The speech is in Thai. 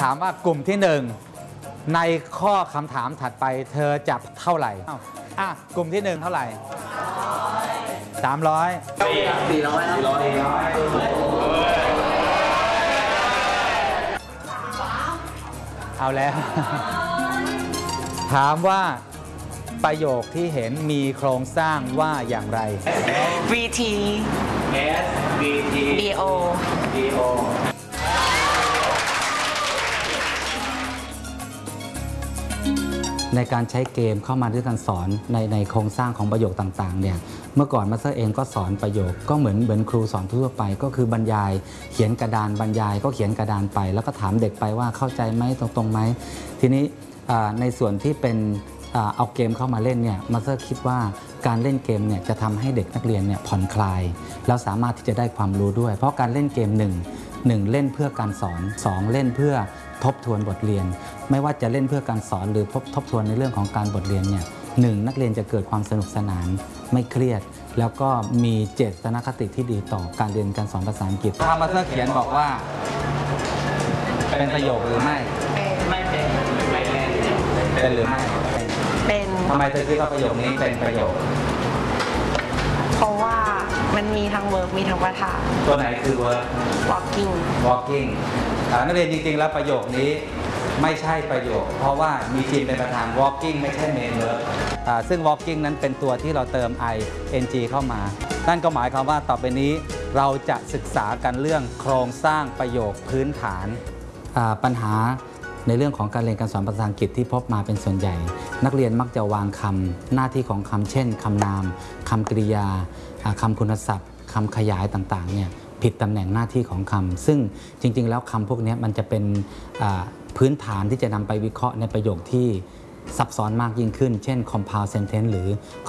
ามว่ากลุ่มที่1ในข้อคำถามถัดไปเธอจะเท่าไหร่กลุ่มที่1เท่าไหร่300 เอาแล้ว ถามว่าประโยคที่เห็นมีโครงสร้างว่าอย่างไร VT DO ในการใช้เกมเข้ามาด้วยการสอนในโครงสร้างของประโยคต่างๆเนี่ยเมื่อก่อนมาสเตอร์เองก็สอนประโยคก็เหมือนครูสอนทั่วไปก็คือบรรยายเขียนกระดานบรรยายก็เขียนกระดานไปแล้วก็ถามเด็กไปว่าเข้าใจไหมตรงไหมทีนี้ในส่วนที่เป็นเอาเกมเข้ามาเล่นเนี่ยมาสเตอร์คิดว่าการเล่นเกมเนี่ยจะทำให้เด็กนักเรียนเนี่ยผ่อนคลายแล้วสามารถที่จะได้ความรู้ด้วยเพราะการเล่นเกม1เล่นเพื่อการสอน2เล่นเพื่อทบทวนบทเรียนไม่ว่าจะเล่นเพื่อการสอนหรือทบทวนในเรื่องของการบทเรียนเนี่ยนักเรียนจะเกิดความสนุกสนานไม่เครียดแล้วก็มีเจตนาคติที่ดีต่อการเรียนการสอนภาษาอังกฤษถ้ามาสเตอร์เขียนบอกว่าเป็นประโยคหรือไม่ไม่เป็นเป็นหรือไม่เป็นทำไมเธอคิดว่าประโยคนี้เป็นประโยคเพราะว่ามันมีทั้ง verb มีทั้งประธานตัวไหนคือ verb walking นักเรียนจริงๆแล้วประโยคนี้ไม่ใช่ประโยคเพราะว่ามีจีนเป็นประธาน walking ไม่ใช่ main verb ซึ่ง walking นั้นเป็นตัวที่เราเติม ing เข้ามานั่นก็หมายความว่าต่อไปนี้เราจะศึกษากันเรื่องโครงสร้างประโยคพื้นฐานปัญหาในเรื่องของการเรียนการสอนภาษาอังกฤษที่พบมาเป็นส่วนใหญ่นักเรียนมักจะวางคำหน้าที่ของคำเช่นคำนามคำกริยาคำคุณศัพท์คำขยายต่างๆเนี่ยผิดตำแหน่งหน้าที่ของคำซึ่งจริงๆแล้วคำพวกนี้มันจะเป็นพื้นฐานที่จะนำไปวิเคราะห์ในประโยคที่ซับซ้อนมากยิ่งขึ้นเช่น compound sentence หรือ